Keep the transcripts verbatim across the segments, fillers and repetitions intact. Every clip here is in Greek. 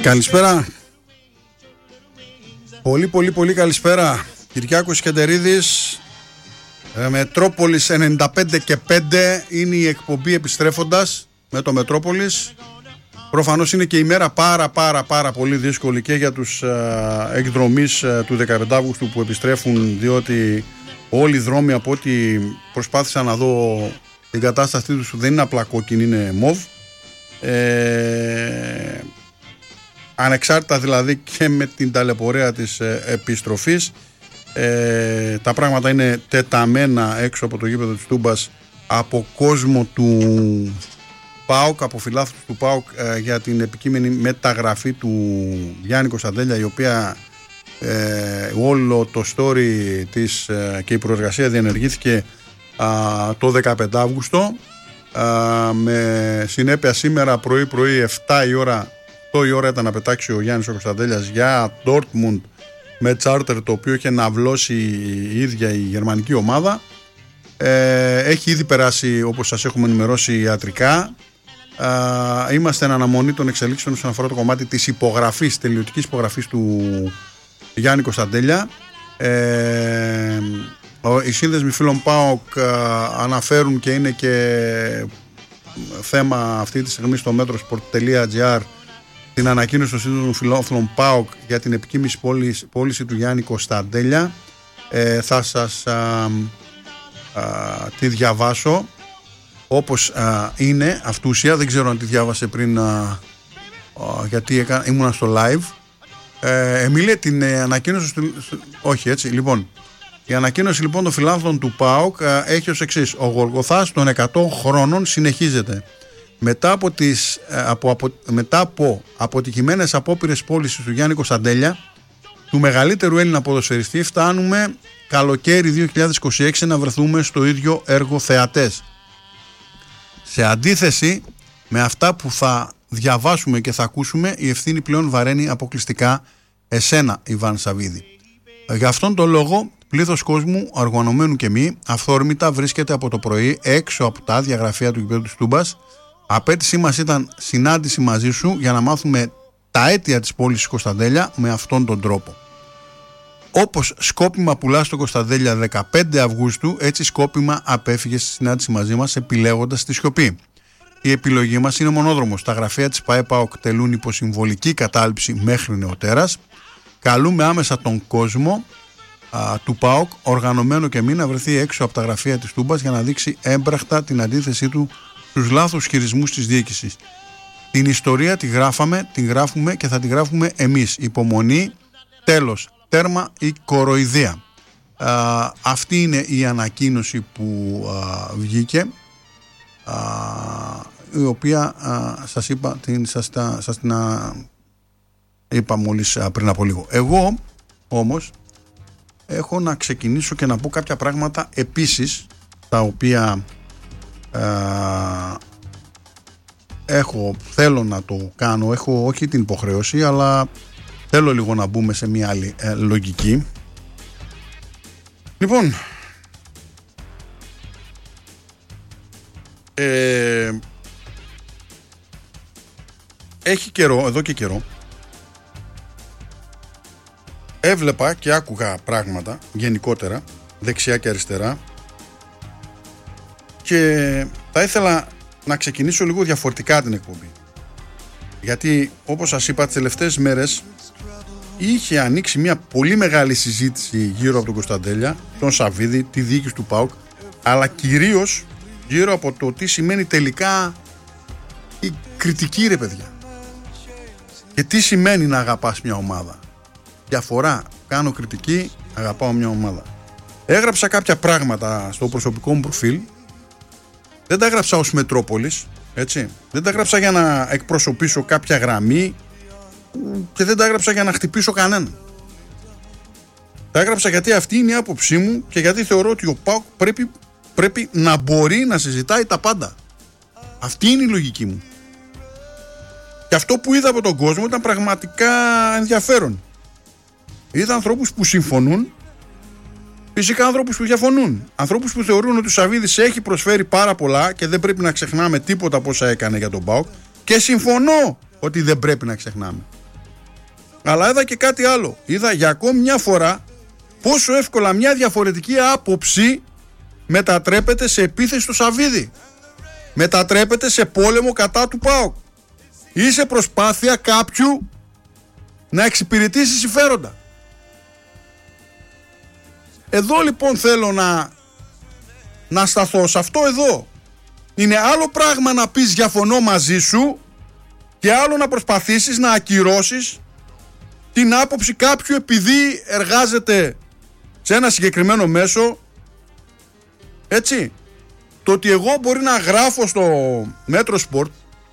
Καλησπέρα. Πολύ πολύ πολύ καλησπέρα. Κυριάκος Κεντερίδης, Μετρόπολης ενενήντα πέντε και πέντε είναι η εκπομπή επιστρέφοντας με το Μετρόπολης. Προφανώς είναι και η μέρα πάρα πάρα πάρα πολύ δύσκολη και για τους α, εκδρομείς α, του δεκαπέντε Αυγούστου που επιστρέφουν, διότι όλοι οι δρόμοι, από ό,τι προσπάθησα να δω την κατάστασή τους, δεν είναι απλά κόκκινη, είναι μοβ. Ε, ανεξάρτητα δηλαδή και με την ταλαιπωρία της ε, επιστροφής, ε, τα πράγματα είναι τεταμένα έξω από το γήπεδο της Τούμπας από κόσμο του ΠΑΟΚ, από φιλάθλους του ΠΑΟΚ, ε, για την επικείμενη μεταγραφή του Γιάννη Κωνσταντέλια, η οποία ε, όλο το story της ε, και η προεργασία διενεργήθηκε ε, το δεκαπέντε Αυγούστου, ε, με συνέπεια σήμερα πρωί πρωί εφτά η ώρα, οκτώ η ώρα ήταν να πετάξει ο Γιάννης ο Κωνσταντέλιας για Dortmund με τσάρτερ, το οποίο είχε ναυλώσει η ίδια η γερμανική ομάδα. Ε, έχει ήδη περάσει, όπως σας έχουμε ενημερώσει, ιατρικά. Uh, είμαστε εν αναμονή των εξελίξεων όσον αφορά το κομμάτι της υπογραφής, τελειωτικής υπογραφής του Γιάννη Κωνσταντέλια. Ε, οι σύνδεσμοι φίλων ΠΑΟΚ uh, αναφέρουν, και είναι και θέμα αυτή τη στιγμή στο μέτροσπορτ τελεία τζι άρ, την ανακοίνωση των σύνδεσμων φίλων ΠΑΟΚ για την επικείμενη πώληση, πώληση του Γιάννη Κωνσταντέλια. Ε, θα σας uh, uh, τη διαβάσω όπως α, είναι αυτούσια. Δεν ξέρω αν τη διάβασε πριν, α, α, γιατί έκανα, ήμουνα στο live. ε, Εμίλε, την ε, ανακοίνωση στο, στο, όχι έτσι λοιπόν η ανακοίνωση λοιπόν των φιλάνθρωπων του ΠΑΟΚ α, έχει ως εξής: ο Γολγοθάς των εκατό χρόνων συνεχίζεται. Μετά από, τις, από, από, μετά από αποτυχημένες απόπειρες πώλησης του Γιάννη Κωνσταντέλια, του μεγαλύτερου Έλληνα ποδοσφαιριστή, φτάνουμε καλοκαίρι δύο χιλιάδες είκοσι έξι να βρεθούμε στο ίδιο έργο θεατές. Σε αντίθεση με αυτά που θα διαβάσουμε και θα ακούσουμε, η ευθύνη πλέον βαραίνει αποκλειστικά εσένα, Ιβάν Σαββίδη. Γι' αυτόν τον λόγο, πλήθος κόσμου, οργανωμένου και μη, αυθόρμητα βρίσκεται από το πρωί έξω από τα άδεια γραφεία του γηπέδου της Τούμπας. Απέτησή μας ήταν συνάντηση μαζί σου για να μάθουμε τα αίτια της πώλησης Κωνσταντέλια με αυτόν τον τρόπο. Όπως σκόπιμα πουλάς τον Κωνσταντέλια δεκαπέντε Αυγούστου, έτσι σκόπιμα απέφυγε στη συνάντηση μαζί μας, επιλέγοντας τη σιωπή. Η επιλογή μας είναι μονόδρομος. Τα γραφεία της ΠΑΕ-ΠΑΟΚ τελούν υποσυμβολική κατάληψη μέχρι νεοτέρας. Καλούμε άμεσα τον κόσμο α, του ΠΑΟΚ, οργανωμένο και μη, να βρεθεί έξω από τα γραφεία της Τούμπας για να δείξει έμπραχτα την αντίθεσή του στους λάθος χειρισμούς της διοίκησης. Την ιστορία τη γράφαμε, την γράφουμε και θα τη γράφουμε εμείς. Υπομονή, τέλος. Τέρμα η κοροϊδία. Α, αυτή είναι η ανακοίνωση που α, βγήκε, α, η οποία α, σας είπα, την, σας, τα, σας την α, είπα μόλις α, πριν από λίγο. Εγώ όμως έχω να ξεκινήσω και να πω κάποια πράγματα επίσης, τα οποία α, έχω, θέλω να το κάνω, έχω όχι την υποχρέωση, αλλά θέλω λίγο να μπούμε σε μια άλλη ε, λογική. Λοιπόν, ε, έχει καιρό, εδώ και καιρό, έβλεπα και άκουγα πράγματα γενικότερα, δεξιά και αριστερά, και θα ήθελα να ξεκινήσω λίγο διαφορετικά την εκπομπή. Γιατί, όπως σας είπα, τις τελευταίες μέρες είχε ανοίξει μια πολύ μεγάλη συζήτηση γύρω από τον Κωνσταντέλια, τον Σαββίδη, τη διοίκηση του ΠΑΟΚ, αλλά κυρίως γύρω από το τι σημαίνει τελικά η κριτική, ρε παιδιά. Και τι σημαίνει να αγαπάς μια ομάδα. Διαφορά, κάνω κριτική, αγαπάω μια ομάδα. Έγραψα κάποια πράγματα στο προσωπικό μου προφίλ. Δεν τα έγραψα ως Μετρόπολης, έτσι. Δεν τα έγραψα για να εκπροσωπήσω κάποια γραμμή και δεν τα έγραψα για να χτυπήσω κανέναν. Τα έγραψα γιατί αυτή είναι η άποψή μου και γιατί θεωρώ ότι ο ΠΑΟΚ πρέπει, πρέπει να μπορεί να συζητάει τα πάντα. Αυτή είναι η λογική μου. Και αυτό που είδα από τον κόσμο ήταν πραγματικά ενδιαφέρον. Είδα ανθρώπους που συμφωνούν, φυσικά ανθρώπους που διαφωνούν. Ανθρώπους που θεωρούν ότι ο Σαββίδης έχει προσφέρει πάρα πολλά και δεν πρέπει να ξεχνάμε τίποτα από όσα έκανε για τον ΠΑΟΚ, και συμφωνώ ότι δεν πρέπει να ξεχνάμε. Αλλά είδα και κάτι άλλο. Είδα για ακόμη μια φορά πόσο εύκολα μια διαφορετική άποψη μετατρέπεται σε επίθεση του Σαββίδη. Μετατρέπεται σε πόλεμο κατά του ΠΑΟΚ ή σε προσπάθεια κάποιου να εξυπηρετήσει συμφέροντα. Εδώ λοιπόν θέλω να, να σταθώ σε αυτό εδώ. Είναι άλλο πράγμα να πεις διαφωνώ μαζί σου και άλλο να προσπαθήσεις να ακυρώσεις την άποψη κάποιου επειδή εργάζεται σε ένα συγκεκριμένο μέσο. Έτσι. Το ότι εγώ μπορεί να γράφω στο Μέτρο Σπορτ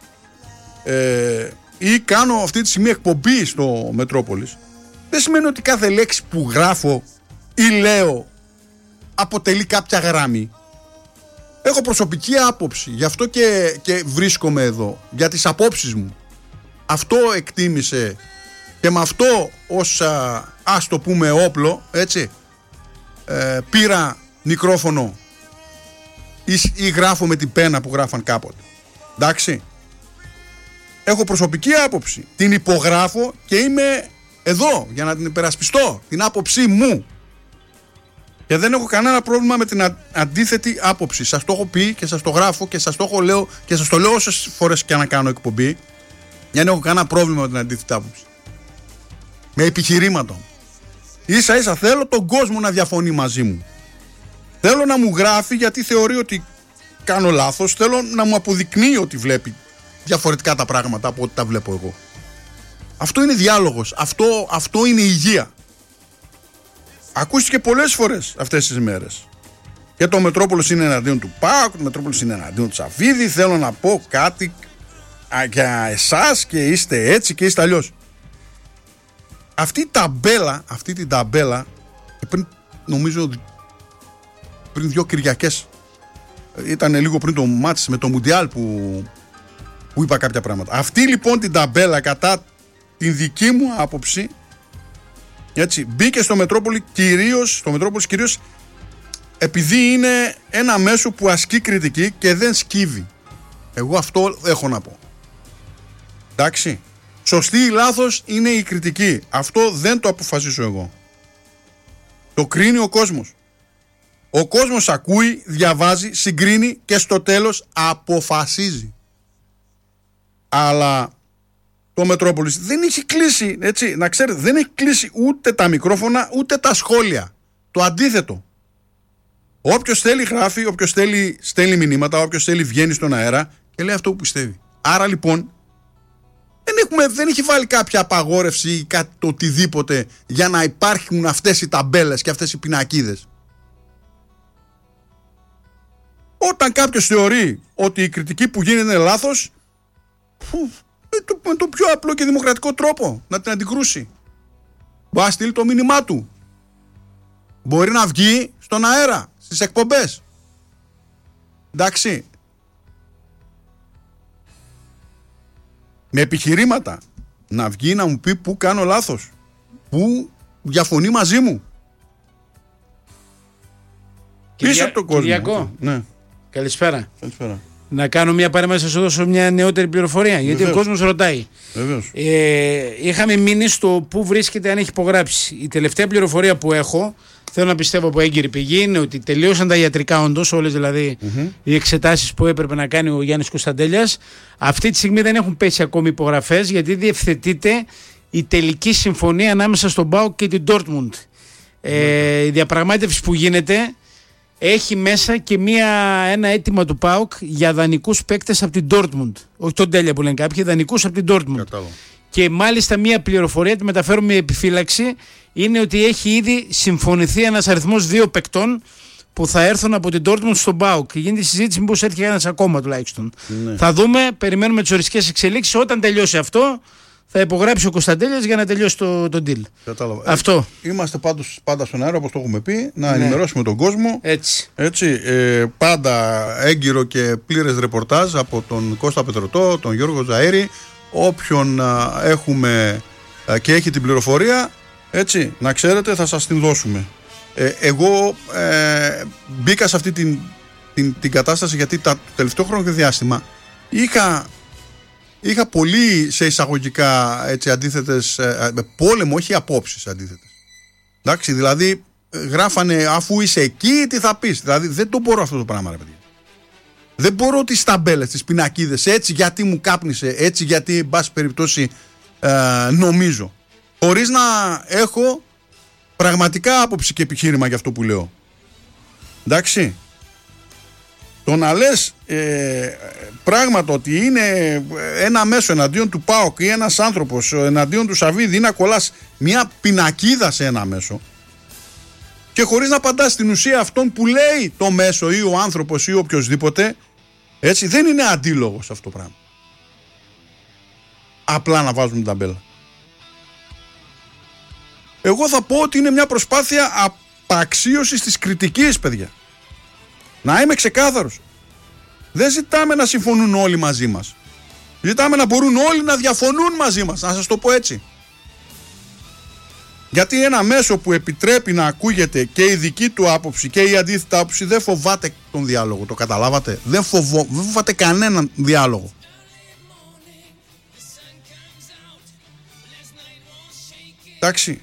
ε, ή κάνω αυτή τη στιγμή εκπομπή στο Μετρόπολης, δεν σημαίνει ότι κάθε λέξη που γράφω ή λέω αποτελεί κάποια γραμμή. Έχω προσωπική άποψη, γι' αυτό και, και βρίσκομαι εδώ, για τις απόψεις μου. Αυτό εκτίμησε και με αυτό ως α, ας το πούμε όπλο, έτσι, ε, πήρα μικρόφωνο ή, ή γράφω με την πένα που γράφαν κάποτε. Εντάξει. Έχω προσωπική άποψη, την υπογράφω και είμαι εδώ για να την υπερασπιστώ, την άποψή μου. Και δεν έχω κανένα πρόβλημα με την α, αντίθετη άποψη. Σας το έχω πει και σας το γράφω και σας το έχω λέω και σας το λέω όσες φορές και να κάνω εκπομπή. Δεν έχω κανένα πρόβλημα με την αντίθετη άποψη. Με επιχειρήματα. Ίσα ίσα θέλω τον κόσμο να διαφωνεί μαζί μου. Θέλω να μου γράφει γιατί θεωρεί ότι κάνω λάθος. Θέλω να μου αποδεικνύει ότι βλέπει διαφορετικά τα πράγματα από ό,τι τα βλέπω εγώ. Αυτό είναι διάλογος. Αυτό, αυτό είναι υγεία. Ακούστηκε πολλές φορές αυτές τις μέρες. Και το Μετρόπολης είναι εναντίον του ΠΑΟΚ, το Μετρόπολης είναι εναντίον του Σαββίδη. Θέλω να πω κάτι για εσάς και είστε έτσι και είστε αλλιώς. Αυτή η ταμπέλα, αυτή την ταμπέλα, πριν, νομίζω πριν δύο Κυριακές, ήταν λίγο πριν το μάτς με το Μουντιάλ που, που είπα κάποια πράγματα. Αυτή λοιπόν την ταμπέλα κατά την δική μου άποψη, έτσι, μπήκε στο Μετρόπολη κυρίως, στο Μετρόπολη κυρίως επειδή είναι ένα μέσο που ασκεί κριτική και δεν σκύβει. Εγώ αυτό έχω να πω. Εντάξει. Σωστή ή λάθος είναι η κριτική. Αυτό δεν το αποφασίζω εγώ. Το κρίνει ο κόσμος. Ο κόσμος ακούει, διαβάζει, συγκρίνει και στο τέλος αποφασίζει. Αλλά το Μετρόπολης δεν έχει κλείσει, έτσι, να ξέρετε, δεν έχει κλείσει ούτε τα μικρόφωνα ούτε τα σχόλια. Το αντίθετο. Όποιος θέλει γράφει, όποιος θέλει στέλνει μηνύματα, όποιος θέλει βγαίνει στον αέρα και λέει αυτό που πιστεύει. Άρα λοιπόν δεν, έχουμε, δεν έχει βάλει κάποια απαγόρευση ή κάτι το οτιδήποτε για να υπάρχουν αυτές οι ταμπέλες και αυτές οι πινακίδες. Όταν κάποιος θεωρεί ότι η κριτική που γίνεται είναι λάθος, με το πιο απλό και δημοκρατικό τρόπο να την αντικρούσει. Μπορεί να στείλει το μήνυμά του. Μπορεί να βγει στον αέρα, στις εκπομπές. Εντάξει. Με επιχειρήματα. Να βγει να μου πει που κάνω λάθος. Που διαφωνεί μαζί μου. Κυρια... Πίσω από τον κόσμο. Κυριακό. Ναι. Καλησπέρα. Καλησπέρα. Να κάνω μια παρέμβαση, να σας δώσω μια νεότερη πληροφορία. Γιατί Βεβαίως. ο κόσμος ρωτάει. Ε, είχαμε μείνει στο πού βρίσκεται, αν έχει υπογράψει. Η τελευταία πληροφορία που έχω, θέλω να πιστεύω από έγκυρη πηγή, είναι ότι τελείωσαν τα ιατρικά όντως, όλες δηλαδή mm-hmm. οι εξετάσεις που έπρεπε να κάνει ο Γιάννης Κωνσταντέλιας. Αυτή τη στιγμή δεν έχουν πέσει ακόμη υπογραφές, γιατί διευθετείται η τελική συμφωνία ανάμεσα στον ΠΑΟΚ και την Dortmund. Ε, mm-hmm. Η διαπραγμάτευση που γίνεται έχει μέσα και μια, ένα αίτημα του ΠΑΟΚ για δανεικούς παίκτες από την Dortmund. Όχι τον Τέλεια που λένε κάποιοι, δανεικούς από την Dortmund. Κατάλαβα. Και μάλιστα μια πληροφορία, τη μεταφέρω με επιφύλαξη, είναι ότι έχει ήδη συμφωνηθεί ένας αριθμός δύο παικτών που θα έρθουν από την Dortmund στον ΠΑΟΚ. Γίνεται η συζήτηση μήπως έρθει και ένας ακόμα τουλάχιστον. Ναι. Θα δούμε, περιμένουμε τις οριστικές εξελίξεις. Όταν τελειώσει αυτό, θα υπογράψει ο Κωνσταντέλιας για να τελειώσει το, το deal. Κατάλαβα. Αυτό. Ε, είμαστε πάντως, πάντα στον αέρα, όπως το έχουμε πει, να ναι. ενημερώσουμε τον κόσμο. Έτσι. Έτσι ε, πάντα έγκυρο και πλήρες ρεπορτάζ από τον Κώστα Πετρωτό, τον Γιώργο Ζαΐρη, όποιον α, έχουμε α, και έχει την πληροφορία, έτσι, να ξέρετε, θα σας την δώσουμε. Ε, εγώ ε, μπήκα σε αυτή την, την, την κατάσταση γιατί τα, το τελευταίο χρόνο και διάστημα είχα είχα πολύ σε εισαγωγικά έτσι, αντίθετες, ε, πόλεμο, όχι απόψεις αντίθετες. Εντάξει, δηλαδή γράφανε αφού είσαι εκεί τι θα πεις. Δηλαδή δεν το μπορώ αυτό το πράγμα, ρε παιδιά. Δεν μπορώ τις ταμπέλες, τις πινακίδες, έτσι γιατί μου κάπνισε, έτσι γιατί εν πάση περιπτώσει ε, νομίζω. Χωρίς να έχω πραγματικά άποψη και επιχείρημα για αυτό που λέω. Εντάξει. Το να λες ε, πράγματα ότι είναι ένα μέσο εναντίον του ΠΑΟΚ ή ένας άνθρωπος εναντίον του Σαββίδη ή να κολλάς μια πινακίδα σε ένα μέσο και χωρίς να απαντάς στην ουσία αυτόν που λέει το μέσο ή ο άνθρωπος ή οποιοσδήποτε, έτσι, δεν είναι αντίλογο σε αυτό το πράγμα. Απλά να βάζουμε την ταμπέλα. Εγώ θα πω ότι είναι μια προσπάθεια απαξίωσης της κριτικής, παιδιά. Να είμαι ξεκάθαρος. Δεν ζητάμε να συμφωνούν όλοι μαζί μας. Ζητάμε να μπορούν όλοι να διαφωνούν μαζί μας, να σας το πω έτσι. Γιατί ένα μέσο που επιτρέπει να ακούγεται και η δική του άποψη και η αντίθετη άποψη δεν φοβάται τον διάλογο, το καταλάβατε. Δεν, φοβό, δεν φοβάται κανέναν διάλογο. Εντάξει.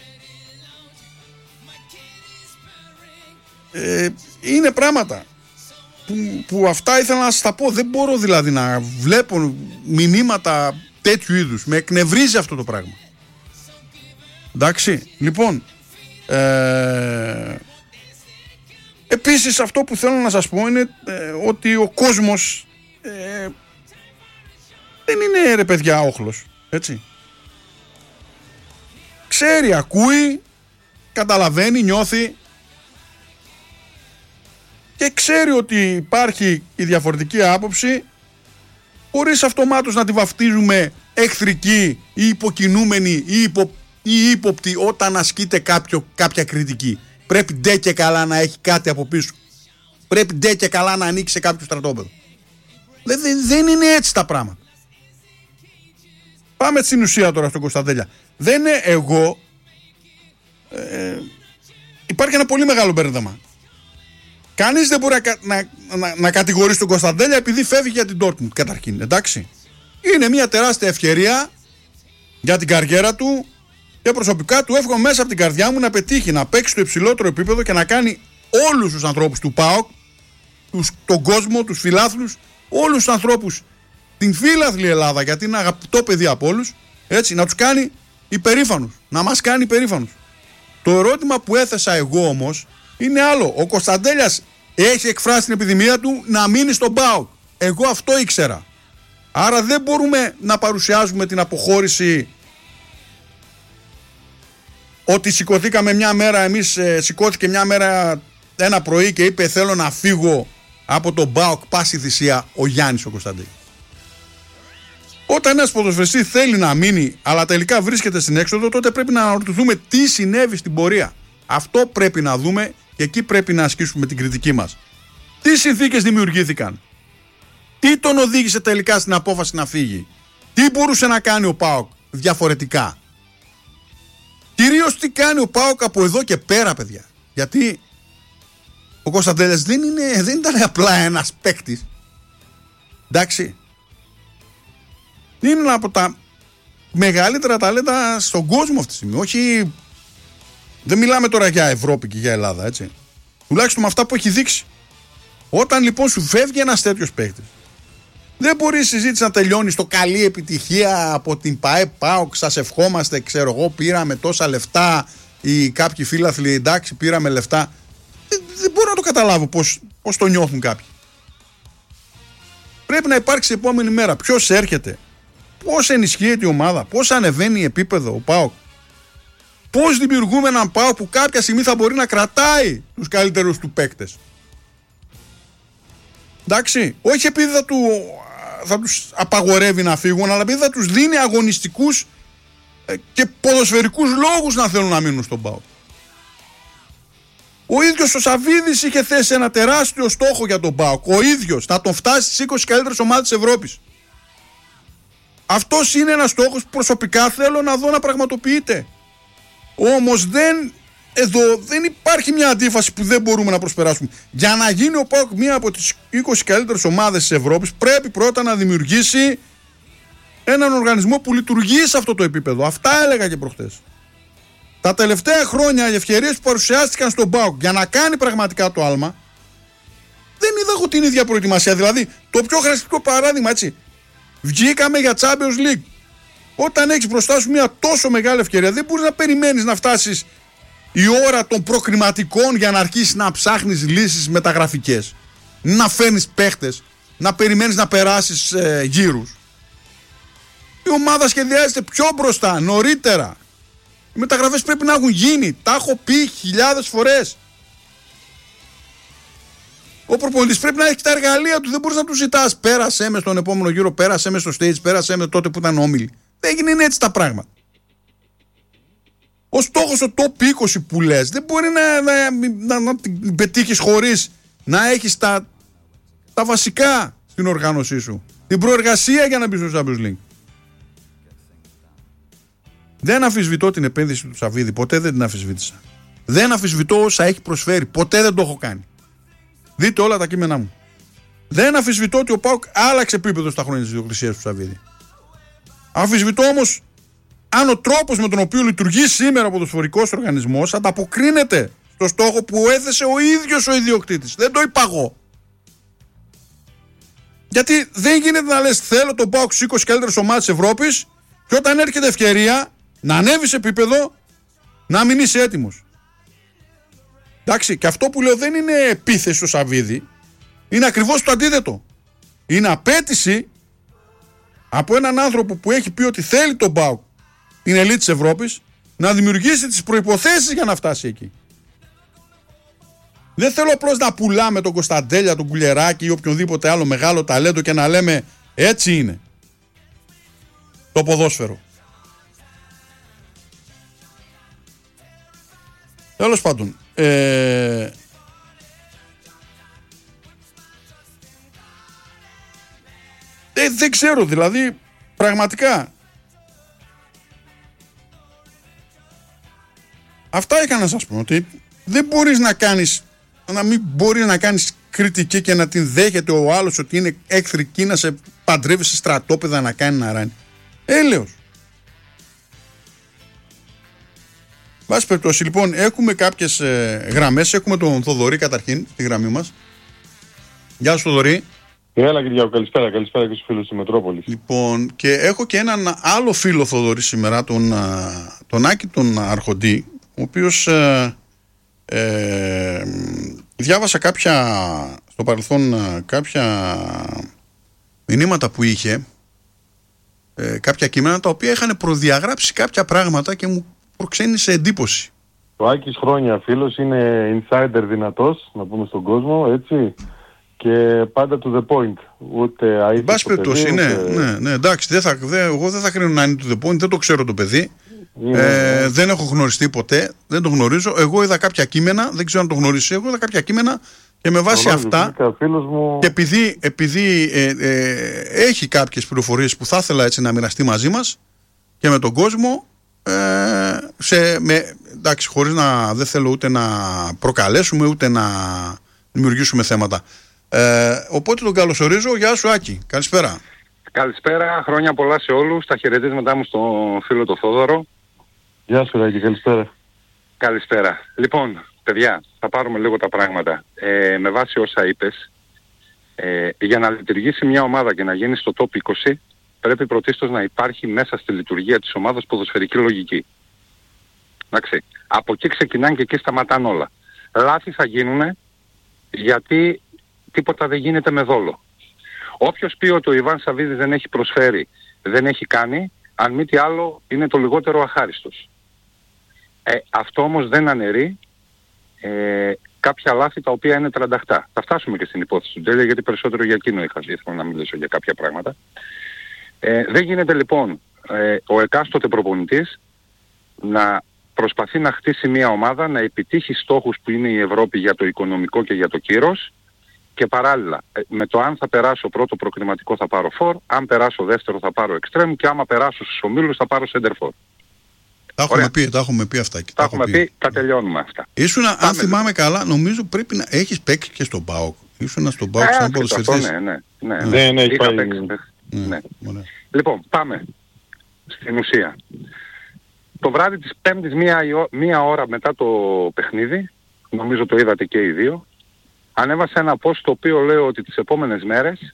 Ε, είναι πράγματα που, που αυτά ήθελα να σας τα πω. Δεν μπορώ δηλαδή να βλέπω μηνύματα τέτοιου είδους. Με εκνευρίζει αυτό το πράγμα. Εντάξει, λοιπόν ε, επίσης αυτό που θέλω να σας πω είναι ε, ότι ο κόσμος ε, δεν είναι, ρε παιδιά, όχλος, έτσι. Ξέρει, ακούει, καταλαβαίνει, νιώθει και ξέρει ότι υπάρχει η διαφορετική άποψη, χωρίς αυτομάτως να τη βαφτίζουμε εχθρική ή υποκινούμενη ή, υπο, ή ύποπτη όταν ασκείται κάποιο, κάποια κριτική. Πρέπει ντε και καλά να έχει κάτι από πίσω. Πρέπει ντε και καλά να ανοίξει σε κάποιο στρατόπεδο. Δεν, δεν, δεν είναι έτσι τα πράγματα. Πάμε στην ουσία τώρα στον Κωνσταντέλια. Δεν είναι εγώ. Ε, υπάρχει ένα πολύ μεγάλο μπέρδεμα. Κανείς δεν μπορεί να, να, να, να κατηγορήσει τον Κωνσταντέλια επειδή φεύγει για την Dortmund, καταρχήν, εντάξει. Είναι μια τεράστια ευκαιρία για την καριέρα του και προσωπικά του εύχομαι μέσα από την καρδιά μου να πετύχει να παίξει στο υψηλότερο επίπεδο και να κάνει όλους τους ανθρώπους του ΠΑΟΚ, τους, τον κόσμο, τους φιλάθλους, όλους τους ανθρώπους, την φίλαθλη Ελλάδα, γιατί είναι αγαπητό παιδί από όλους, έτσι, να τους κάνει υπερήφανους, να μας κάνει υπερήφανους. Το ερώτημα που έθεσα εγώ όμως είναι άλλο. Ο Κωνσταντέλιας έχει εκφράσει την επιδημία του να μείνει στον ΠΑΟΚ. Εγώ αυτό ήξερα. Άρα δεν μπορούμε να παρουσιάζουμε την αποχώρηση ότι σηκωθήκαμε μια μέρα, εμείς ε, σηκώθηκε μια μέρα ένα πρωί και είπε θέλω να φύγω από τον ΠΑΟΚ πάση θυσία ο Γιάννης ο Κωνσταντέλιας. Όταν ένας ποδοσφαιριστής θέλει να μείνει αλλά τελικά βρίσκεται στην έξοδο, τότε πρέπει να αναρωτηθούμε τι συνέβη στην πορεία. Αυτό πρέπει να δούμε και εκεί πρέπει να ασκήσουμε την κριτική μας. Τι συνθήκες δημιουργήθηκαν, τι τον οδήγησε τελικά στην απόφαση να φύγει, τι μπορούσε να κάνει ο ΠΑΟΚ διαφορετικά. Κυρίως τι κάνει ο ΠΑΟΚ από εδώ και πέρα, παιδιά. Γιατί ο Κωνσταντέλιας δεν, είναι, δεν ήταν απλά ένας παίκτης. Εντάξει. Είναι ένα από τα μεγαλύτερα ταλέντα στον κόσμο αυτή τη στιγμή. Όχι, δεν μιλάμε τώρα για Ευρώπη και για Ελλάδα, έτσι. Τουλάχιστον με αυτά που έχει δείξει. Όταν λοιπόν σου φεύγει ένας τέτοιος παίκτης, δεν μπορεί η συζήτηση να τελειώνει στο καλή επιτυχία από την ΠΑΕ ΠΑΟΚ, σας ευχόμαστε, ξέρω εγώ, πήραμε τόσα λεφτά ή κάποιοι φίλαθλοι, εντάξει, πήραμε λεφτά. Δεν, δεν μπορώ να το καταλάβω πώς, πώς το νιώθουν κάποιοι. Πρέπει να υπάρξει επόμενη μέρα. Ποιος έρχεται, πώς ενισχύεται η ομάδα, πώς ανεβαίνει επίπεδο ο ΠΑΟΚ, πώς δημιουργούμε έναν ΠΑΟΚ που κάποια στιγμή θα μπορεί να κρατάει τους καλύτερους του παίκτες. Εντάξει, όχι επειδή θα, του, θα τους απαγορεύει να φύγουν, αλλά επειδή θα τους δίνει αγωνιστικούς και ποδοσφαιρικούς λόγους να θέλουν να μείνουν στον ΠΑΟΚ. Ο ίδιος ο Σαββίδης είχε θέσει ένα τεράστιο στόχο για τον ΠΑΟΚ. Ο ίδιος, να τον φτάσει στις είκοσι καλύτερες ομάδες της Ευρώπης. Αυτός είναι ένας στόχος που προσωπικά θέλω να δω να πραγματοποιείται. Όμως δεν, εδώ δεν υπάρχει μια αντίφαση που δεν μπορούμε να προσπεράσουμε. Για να γίνει ο ΠΑΟΚ μία από τις είκοσι καλύτερες ομάδες της Ευρώπης, πρέπει πρώτα να δημιουργήσει έναν οργανισμό που λειτουργεί σε αυτό το επίπεδο. Αυτά έλεγα και προχτές. Τα τελευταία χρόνια οι ευκαιρίες που παρουσιάστηκαν στον ΠΑΟΚ για να κάνει πραγματικά το άλμα, δεν είδα εγώ την ίδια προετοιμασία. Δηλαδή, το πιο χαρακτηριστικό παράδειγμα, έτσι. Βγήκαμε για Champions League. Όταν έχεις μπροστά σου μια τόσο μεγάλη ευκαιρία, δεν μπορείς να περιμένεις να φτάσεις η ώρα των προκριματικών για να αρχίσεις να ψάχνεις λύσεις μεταγραφικές. Να φέρνεις παίχτες, να περιμένεις να περάσεις ε, γύρους. Η ομάδα σχεδιάζεται πιο μπροστά, νωρίτερα. Οι μεταγραφές πρέπει να έχουν γίνει. Τα έχω πει χιλιάδες φορές. Ο προπονητής πρέπει να έχει τα εργαλεία του. Δεν μπορείς να του ζητάς. Πέρασέ με στον επόμενο γύρο, πέρασέ με στο stage, πέρασέ με τότε που ήταν όμιλοι. Δεν έγινε έτσι τα πράγματα. Ο στόχος ο top είκοσι που λες δεν μπορεί να, να, να, να την πετύχεις χωρίς να έχεις τα, τα βασικά στην οργάνωσή σου. Την προεργασία για να μπεις στο Champions League. Δεν αμφισβητώ την επένδυση του Σαββίδη, ποτέ δεν την αμφισβήτησα. Δεν αμφισβητώ όσα έχει προσφέρει, ποτέ δεν το έχω κάνει. Δείτε όλα τα κείμενά μου. Δεν αμφισβητώ ότι ο ΠΑΟΚ άλλαξε επίπεδο στα χρόνια της ιδιοκτησίας του Σαββίδη. Αμφισβητώ όμως αν ο τρόπος με τον οποίο λειτουργεί σήμερα ο ποδοσφαιρικός οργανισμός ανταποκρίνεται στο στόχο που έθεσε ο ίδιος ο ιδιοκτήτης. Δεν το είπα εγώ. Γιατί δεν γίνεται να λες θέλω τον ΠΑΟΚ στις είκοσι καλύτερες ομάδες της Ευρώπης και όταν έρχεται ευκαιρία να ανέβει σε επίπεδο να μην είσαι έτοιμος. Εντάξει, και αυτό που λέω δεν είναι επίθεση στο Σαββίδη, είναι ακριβώς το αντίθετο. Είναι απέτηση από έναν άνθρωπο που έχει πει ότι θέλει τον ΠΑΟΚ, την ελίτ της Ευρώπης, να δημιουργήσει τις προϋποθέσεις για να φτάσει εκεί. Δεν θέλω απλώς να πουλάμε τον Κωνσταντέλια, τον Κουλιεράκη ή οποιονδήποτε άλλο μεγάλο ταλέντο και να λέμε έτσι είναι το ποδόσφαιρο. Τέλος πάντων, ε... Ε, δεν ξέρω, δηλαδή πραγματικά αυτά έκανα να σας πω, ότι δεν μπορείς να κάνεις, να μην μπορείς να κάνεις κριτική και να την δέχεται ο άλλος ότι είναι εχθρική, να σε παντρεύει σε στρατόπεδα, να κάνει να ράνει. Έλεος. Βάση περιπτώσει, λοιπόν, έχουμε κάποιες ε, γραμμές. Έχουμε τον Θοδωρή καταρχήν στη γραμμή μας. Γεια σου, Θοδωρή. Έλα, Κυριάκο, καλησπέρα. Καλησπέρα και στους φίλους της Μετρόπολης. Λοιπόν, και έχω και έναν άλλο φίλο, Θοδωρή, σήμερα, τον, τον Άκη τον Αρχοντή, ο οποίος ε, ε, διάβασα κάποια, στο παρελθόν, κάποια μηνύματα που είχε, ε, κάποια κείμενα τα οποία είχαν προδιαγράψει κάποια πράγματα και μου προξένησε εντύπωση. Ο Άκης χρόνια φίλος, είναι insider δυνατός, να πούμε στον κόσμο, έτσι, και πάντα to the point. Ούτε αίτηση. Εν πάση περιπτώσει, ναι, ναι, ναι, εντάξει, δεν θα, δεν, εγώ δεν θα κρίνω να είναι to the point, δεν το ξέρω το παιδί. Είναι, ε, ναι. Δεν έχω γνωριστεί ποτέ, δεν το γνωρίζω. Εγώ είδα κάποια κείμενα, δεν ξέρω αν το γνωρίζει, εγώ είδα κάποια κείμενα και με βάση γνωρίζω, αυτά μου... και επειδή, επειδή ε, ε, έχει κάποιες πληροφορίες που θα ήθελα έτσι να μοιραστεί μαζί μας και με τον κόσμο, ε, σε, με, εντάξει, χωρίς να δεν θέλω ούτε να προκαλέσουμε ούτε να δημιουργήσουμε θέματα. Ε, οπότε τον καλωσορίζω. Γεια σου, Άκη, καλησπέρα. Καλησπέρα, χρόνια πολλά σε όλους. Τα χαιρετίσματά μου στον φίλο τον Θόδωρο. Γεια σου, Άκη, καλησπέρα. Καλησπέρα. Λοιπόν, παιδιά, θα πάρουμε λίγο τα πράγματα. Ε, με βάση όσα είπες, ε, για να λειτουργήσει μια ομάδα και να γίνει στο top είκοσι, πρέπει πρωτίστως να υπάρχει μέσα στη λειτουργία της ομάδας ποδοσφαιρική λογική. Εντάξει. Από εκεί ξεκινάνε και εκεί σταματάνε όλα. Λάθη θα γίνουν γιατί τίποτα δεν γίνεται με δόλο. Όποιος πει ότι ο Ιβάν Σαββίδης δεν έχει προσφέρει, δεν έχει κάνει, αν μη τι άλλο είναι το λιγότερο αχάριστος. Ε, αυτό όμως δεν αναιρεί ε, κάποια λάθη τα οποία είναι τρανταχτά. Θα φτάσουμε και στην υπόθεση του Τέλεια γιατί περισσότερο για εκείνο είχα ήθελα να μιλήσω για κάποια πράγματα. Ε, δεν γίνεται λοιπόν ε, ο εκάστοτε προπονητής να προσπαθεί να χτίσει μια ομάδα, να επιτύχει στόχους που είναι η Ευρώπη για το οικονομικό και για το κύρος και παράλληλα ε, με το αν θα περάσω πρώτο προκριματικό θα πάρω φορ, αν περάσω δεύτερο θα πάρω εξτρέμ και άμα περάσω στους ομίλους θα πάρω center for. Τα έχουμε πει, τα έχουμε πει αυτά. Τα, τα έχουμε πει, πει, τα τελειώνουμε αυτά. Ήσουν, αν θυμάμαι λοιπόν καλά, νομίζω πρέπει να έχεις παίξει και στον ΠΑΟΚ. Ήσουν στον ΠΑΟΚ σαν ποδοσφαιριστής. Ναι, ναι, ναι. ναι, ναι, είχα παίξει. Ναι. Ναι. Λοιπόν, πάμε στην ουσία. Το βράδυ της Πέμπτης, μία, μία ώρα μετά το παιχνίδι, νομίζω το είδατε και οι δύο, ανέβασα ένα post το οποίο λέω ότι τις επόμενες μέρες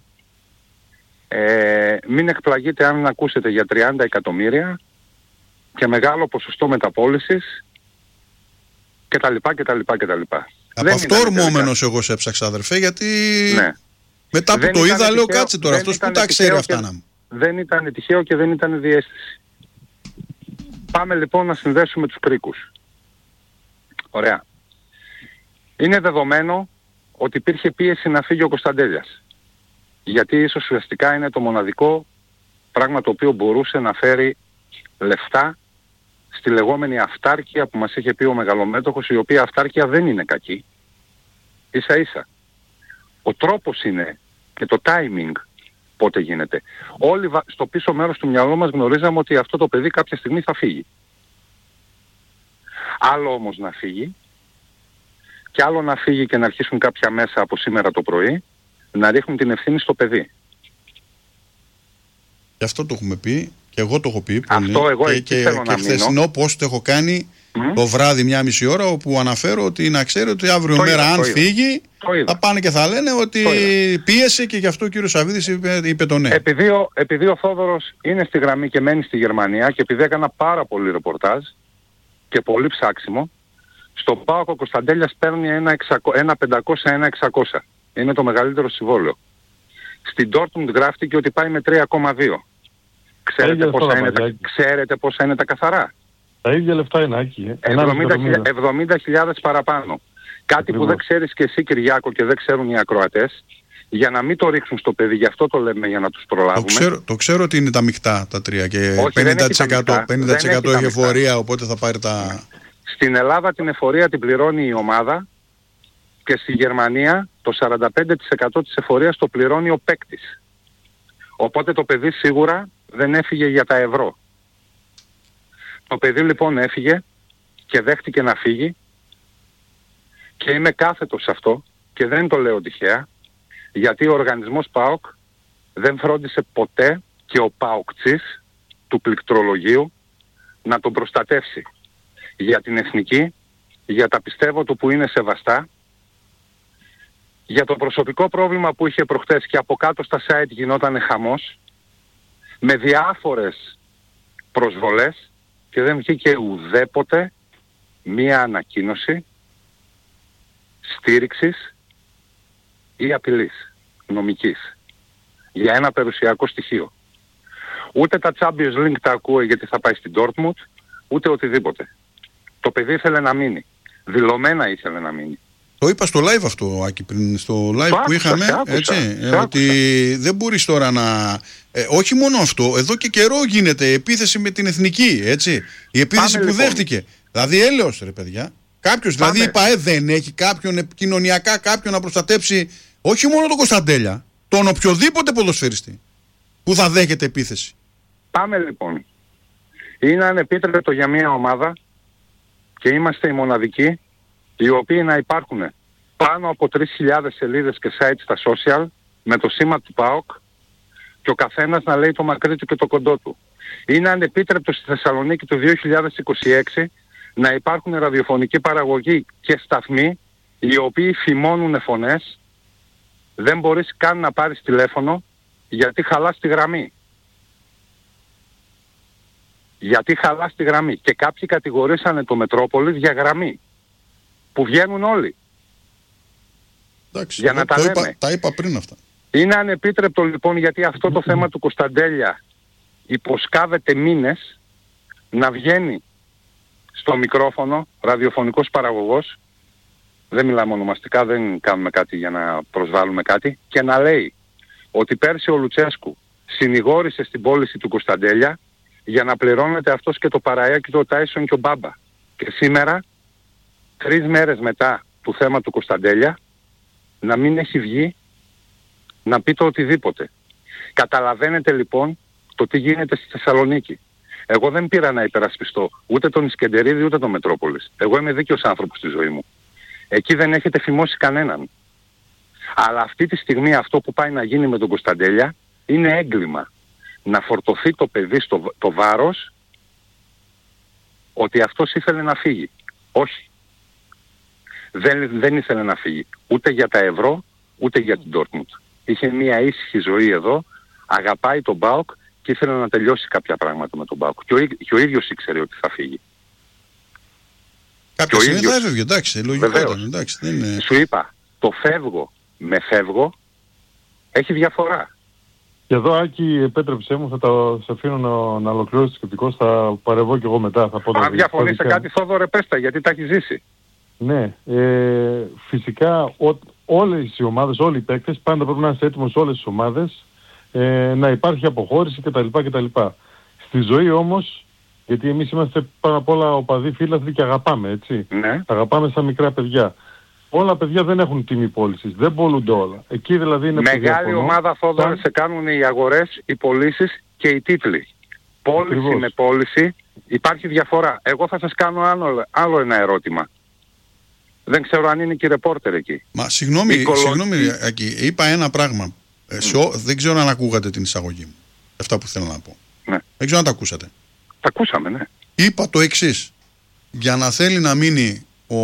ε, μην εκπλαγείτε αν ακούσετε για τριάντα εκατομμύρια και μεγάλο ποσοστό μεταπώλησης και τα λοιπά και τα λοιπά και τα λοιπά. Από αυτό ορμόμενος εγώ σε έψαξα, αδερφέ, γιατί ναι. μετά που δεν το είδα λέω κάτσε τώρα, αυτός που τα ξέρει αυτά να μου. Δεν ήταν τυχαίο και δεν ήταν διαίσθηση. Πάμε λοιπόν να συνδέσουμε τους κρίκους. Ωραία. Είναι δεδομένο ότι υπήρχε πίεση να φύγει ο Κωνσταντέλιας. Γιατί ίσως ουσιαστικά είναι το μοναδικό πράγμα το οποίο μπορούσε να φέρει λεφτά στη λεγόμενη αυτάρκεια που μας είχε πει ο μεγαλομέτωχος, η οποία αυτάρκεια δεν είναι κακή. Ίσα ίσα. Ο τρόπος είναι και το timing πότε γίνεται. Όλοι στο πίσω μέρος του μυαλό μας γνωρίζαμε ότι αυτό το παιδί κάποια στιγμή θα φύγει. Άλλο όμως να φύγει και άλλο να φύγει και να αρχίσουν κάποια μέσα από σήμερα το πρωί να ρίχνουν την ευθύνη στο παιδί. Και αυτό το έχουμε πει και εγώ το έχω πει αυτό πολύ, εγώ και, και, θέλω και να χθεσινό πώς το έχω κάνει mm. το βράδυ μια μισή ώρα, όπου αναφέρω ότι να ξέρει ότι αύριο το μέρα είδα, αν φύγει θα πάνε και θα λένε ότι πίεσε και γι' αυτό ο κύριος Σαββίδης είπε, είπε το ναι. Επειδή ο, επειδή ο Θόδωρος είναι στη γραμμή και μένει στη Γερμανία και επειδή έκανα πάρα πολύ ρεπορτάζ και πολύ ψάξιμο, στο ΠΑΟΚ ο Κωνσταντέλιας παίρνει ένα πεντακόσια ένα εξακόσια. Είναι το μεγαλύτερο συμβόλαιο. Στην Dortmund γράφτηκε ότι πάει με τρία κόμμα δύο. Ξέρετε πόσα, είναι τα, ξέρετε πόσα είναι τα καθαρά. Τα ίδια λεφτά είναι εκεί. Ε. εβδομήντα χιλιάδες παραπάνω. Κάτι Ακριβώς. που δεν ξέρεις και εσύ, Κυριάκο, και δεν ξέρουν οι ακροατές, για να μην το ρίξουν στο παιδί, γι' αυτό το λέμε, για να τους προλάβουμε. Το ξέρω, το ξέρω ότι είναι τα μεικτά τα τρία και όχι, πενήντα τοις εκατό, πενήντα τοις εκατό έχει εφορία, οπότε θα πάρει τα... Στην Ελλάδα την εφορία την πληρώνει η ομάδα και στη Γερμανία το σαράντα πέντε τοις εκατό της εφορίας το πληρώνει ο παίκτης. Οπότε το παιδί σίγουρα δεν έφυγε για τα ευρώ. Το παιδί λοιπόν έφυγε και δέχτηκε να φύγει και είμαι κάθετος σε αυτό και δεν το λέω τυχαία, γιατί ο οργανισμός ΠΑΟΚ δεν φρόντισε ποτέ και ο ΠΑΟΚτσής του πληκτρολογίου να τον προστατεύσει για την εθνική, για τα πιστεύω του που είναι σεβαστά, για το προσωπικό πρόβλημα που είχε προχτές και από κάτω στα site γινόταν χαμός, με διάφορες προσβολές και δεν βγήκε ουδέποτε μία ανακοίνωση στήριξης ή απειλής νομικής για ένα περιουσιακό στοιχείο. Ούτε τα Champions League τα ακούω γιατί θα πάει στην Dortmund, ούτε οτιδήποτε. Το παιδί ήθελε να μείνει. Δηλωμένα ήθελε να μείνει. Το είπα στο live αυτό, Άκη, πριν στο live το που άκουσα, είχαμε, άκουσα, έτσι, ε, ότι δεν μπορείς τώρα να... Ε, όχι μόνο αυτό, εδώ και καιρό γίνεται επίθεση με την εθνική, έτσι. Η επίθεση Πάμε, που λοιπόν. δέχτηκε. Δηλαδή έλεος, ρε παιδιά. Κάποιος, δηλαδή η ΠΑΕ δεν έχει κάποιον επικοινωνιακά κάποιον να προστατέψει, όχι μόνο τον Κωνσταντέλια, τον οποιοδήποτε ποδοσφαιριστή που θα δέχεται επίθεση. Πάμε λοιπόν. Είναι ανεπίτρεπτο για μια ομάδα και είμαστε οι μοναδικοί οι οποίοι να υπάρχουν πάνω από τρεις χιλιάδες σελίδες και sites στα social με το σήμα του ΠΑΟΚ και ο καθένας να λέει το μακρύ του και το κοντό του. Είναι ανεπίτρεπτο στη Θεσσαλονίκη το δύο χιλιάδες είκοσι έξι να υπάρχουν ραδιοφωνική παραγωγή και σταθμοί οι οποίοι φημώνουν φωνές, δεν μπορείς καν να πάρεις τηλέφωνο γιατί χαλάς τη γραμμή. Γιατί χαλάς τη γραμμή. Και κάποιοι κατηγορήσανε το Μετρόπολης για γραμμή. Που βγαίνουν όλοι. Εντάξει, για να το τα είπα, λέμε. Τα είπα πριν αυτά. Είναι ανεπίτρεπτο λοιπόν, γιατί αυτό το θέμα του Κωνσταντέλια υποσκάβεται μήνες, να βγαίνει στο μικρόφωνο ραδιοφωνικός παραγωγός, δεν μιλάμε ονομαστικά, δεν κάνουμε κάτι για να προσβάλλουμε κάτι, και να λέει ότι πέρσι ο Λουτσέσκου συνηγόρησε στην πώληση του Κωνσταντέλια για να πληρώνεται αυτός και το Παραέκη, το Τάισον και ο Μπάμπα. Και σήμερα, τρεις μέρες μετά του θέμα του Κωνσταντέλια, να μην έχει βγει να πει το οτιδήποτε. Καταλαβαίνετε λοιπόν το τι γίνεται στη Θεσσαλονίκη. Εγώ δεν πήρα να υπερασπιστώ ούτε τον Ισκεντερίδη ούτε τον Μετρόπολης. Εγώ είμαι δίκαιος άνθρωπος στη ζωή μου. Εκεί δεν έχετε φημώσει κανέναν. Αλλά αυτή τη στιγμή αυτό που πάει να γίνει με τον Κωνσταντέλια είναι έγκλημα. να φορτωθεί το παιδί στο το βάρος ότι αυτός ήθελε να φύγει. Όχι. Δεν, δεν ήθελε να φύγει. Ούτε για τα ευρώ, ούτε για την Dortmund. Είχε μια ήσυχη ζωή εδώ, αγαπάει τον ΠΑΟΚ και ήθελε να τελειώσει κάποια πράγματα με τον ΠΑΟΚ. Και ο, και ο ίδιος ήξερε ότι θα φύγει. Κάποια στιγμή θα έφευγε, εντάξει, λογικό ήταν, εντάξει, δεν είναι... Σου είπα, το φεύγω με φεύγω έχει διαφορά. Και εδώ, Άκη, επέτρεψέ μου, θα τα σε αφήνω να, να ολοκληρώσει το σκεπτικό, θα παρευώ και εγώ μετά. Θα πω Αν διαφωνείς σε κάτι, Θόδωρε, πες τα, γιατί τα έχεις ζήσει. Ναι, ε, φυσικά ό, όλες οι ομάδες, όλοι οι παίκτες, πάντα πρέπει να είσαι έτοιμος όλες τις ομάδες, ε, να υπάρχει αποχώρηση κτλ. κτλ. Στη ζωή όμως, γιατί εμείς είμαστε πάνω απ' όλα οπαδοί φίλαθλοι και αγαπάμε, έτσι. Ναι. Αγαπάμε σαν μικρά παιδιά. Όλα παιδιά δεν έχουν τιμή πώλησης, δεν πωλούνται όλα. Εκεί δηλαδή είναι μεγάλη διαφωνώ, ομάδα, Θόδωρε, σαν... σε κάνουν οι αγορές, οι πωλήσεις και οι τίτλοι. Πώληση Ακριβώς. με πώληση υπάρχει διαφορά. Εγώ θα σας κάνω άλλο, άλλο ένα ερώτημα. Δεν ξέρω αν είναι και ρεπόρτερ εκεί. Μα συγγνώμη, κολο... συγγνώμη εκεί, είπα ένα πράγμα. Ε, mm. Δεν ξέρω αν ακούγατε την εισαγωγή μου. Αυτά που θέλω να πω. Ναι. Δεν ξέρω αν τα ακούσατε. Τα ακούσαμε, ναι. Είπα το εξής. Για να θέλει να μείνει ο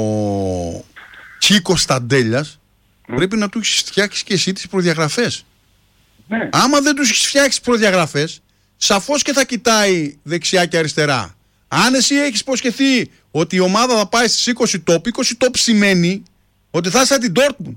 Κίκος Σταντέλιας, mm. πρέπει να του έχεις φτιάξει και εσύ τις προδιαγραφές. Ναι. Άμα δεν του έχεις φτιάξει τις προδιαγραφές, σαφώς και θα κοιτάει δεξιά και αριστερά. Αν εσύ έχεις υποσχεθεί ότι η ομάδα θα πάει στις είκοσι top, είκοσι top σημαίνει ότι θα είσαι την Dortmund.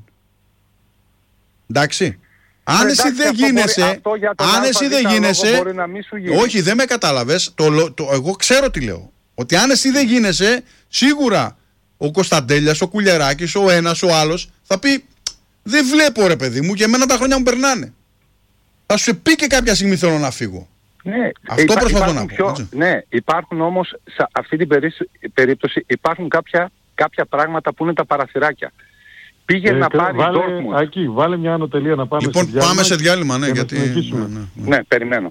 Εντάξει. Αν Εντάξει, εσύ δεν γίνεσαι, μπορεί, αν εσύ δεν γίνεσαι, όχι, δεν με κατάλαβες, το, το, εγώ ξέρω τι λέω. Ότι αν εσύ δεν γίνεσαι, σίγουρα ο Κωνσταντέλιας, ο Κουλιεράκης, ο ένας, ο άλλος, θα πει, δεν βλέπω ρε παιδί μου και εμένα τα χρόνια μου περνάνε. Θα σου πει και κάποια στιγμή θέλω να φύγω. Ναι, αυτό υπά, προσπαθώ να πιο, πω. Ναι, υπάρχουν όμως, σε αυτή την περίπτωση, υπάρχουν κάποια, κάποια πράγματα που είναι τα παραθυράκια. Πήγε ε, να πάρει βάλε, Dortmund. Ακή, βάλε μια άνω τελεία να πάμε λοιπόν, σε διάλειμμα. Πάμε σε διάλειμμα, ναι, γιατί... Ναι, ναι, ναι. ναι, περιμένω.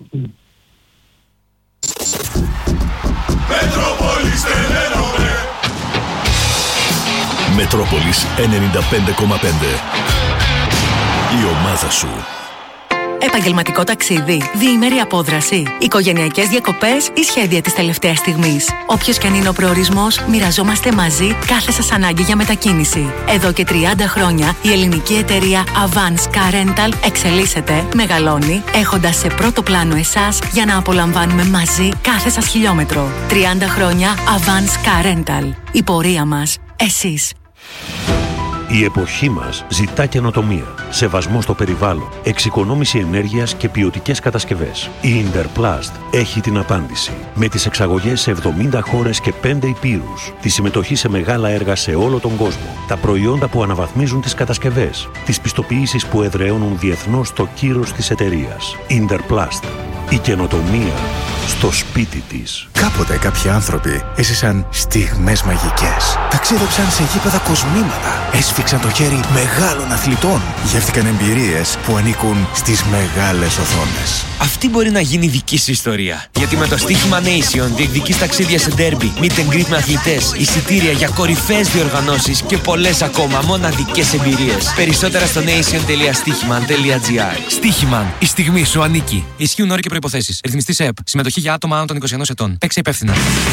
Μετρόπολης ενενήντα πέντε κόμμα πέντε. Η ομάδα σου. Επαγγελματικό ταξίδι, διήμερη απόδραση, οικογενειακές διακοπές ή σχέδια της τελευταίας στιγμής. Όποιος και αν είναι ο προορισμός, μοιραζόμαστε μαζί κάθε σας ανάγκη για μετακίνηση. Εδώ και τριάντα χρόνια η ελληνική εταιρεία Avance Car Rental εξελίσσεται, μεγαλώνει, έχοντας σε πρώτο πλάνο εσάς για να απολαμβάνουμε μαζί κάθε σας χιλιόμετρο. τριάντα χρόνια Avance Car Rental. Η πορεία μας, εσείς. Η εποχή μας ζητά καινοτομία, σεβασμό στο περιβάλλον, εξοικονόμηση ενέργειας και ποιοτικές κατασκευές. Η Interplast έχει την απάντηση. Με τις εξαγωγές σε εβδομήντα χώρες και πέντε υπήρους, τη συμμετοχή σε μεγάλα έργα σε όλο τον κόσμο, τα προϊόντα που αναβαθμίζουν τις κατασκευές, τις πιστοποιήσεις που εδραιώνουν διεθνώς το κύρος της εταιρείας. Interplast. Η καινοτομία στο σπίτι της. Κάποτε κάποιοι άνθρωποι έζησαν στιγμές μαγικές. Ταξίδεψαν σε γήπεδα κοσμήματα. Έσφιξαν το χέρι μεγάλων αθλητών. Γεύτηκαν εμπειρίες που ανήκουν στις μεγάλες οθόνες. Αυτή μπορεί να γίνει δική σου ιστορία. Γιατί με το στοίχημα Nation διεκδικείς ταξίδια σε ντέρμπι, meet and greet με αθλητές, εισιτήρια για κορυφαίες διοργανώσεις και πολλές ακόμα μοναδικές εμπειρίες. Περισσότερα στο nation τελεία στοίχημαν τελεία gr. Στοίχημαν, η στιγμή σου ανήκει. Ισχύουν όροι και προϋποθέσεις. Ρυθμιστής ΕΕΠ. Συμμετοχή για άτομα άνω των είκοσι ενός ετών. Παίξε υπεύθυνα.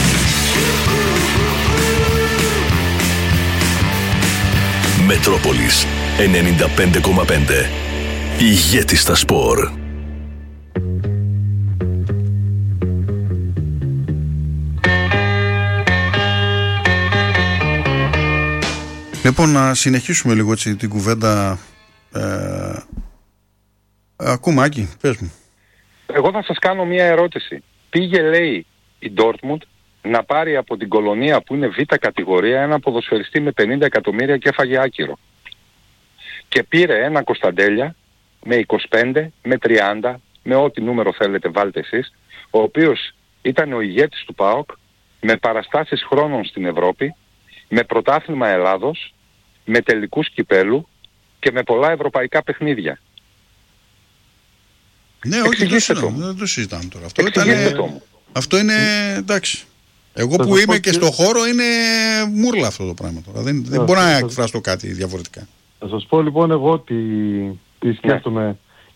Μετρόπολης ενενήντα πέντε κόμμα πέντε. Ηγέτη στα σπορ. Λοιπόν, να συνεχίσουμε λίγο έτσι την κουβέντα. Ε, ακούμε, Άκη, πες μου. Εγώ θα σας κάνω μια ερώτηση. Πήγε, λέει, η Dortmund να πάρει από την Κολονία που είναι β' κατηγορία ένα ποδοσφαιριστή με πενήντα εκατομμύρια και έφαγε άκυρο. Και πήρε ένα Κωνσταντέλια με είκοσι πέντε, με τριάντα, με ό,τι νούμερο θέλετε βάλτε εσείς, ο οποίος ήταν ο ηγέτης του ΠΑΟΚ, με παραστάσεις χρόνων στην Ευρώπη, με πρωτάθλημα Ελλάδος, με τελικούς κυπέλου και με πολλά ευρωπαϊκά παιχνίδια. Ναι, όχι, δεν το συζητάμε τώρα. Αυτό, ήτανε, αυτό είναι εντάξει. Εγώ που είμαι και στο χώρο είναι μούρλα αυτό το πράγμα τώρα. Δεν, δεν μπορώ να εκφραστώ κάτι διαφορετικά. Θα σας πω λοιπόν εγώ τι, τι σκέφτομαι. Ναι.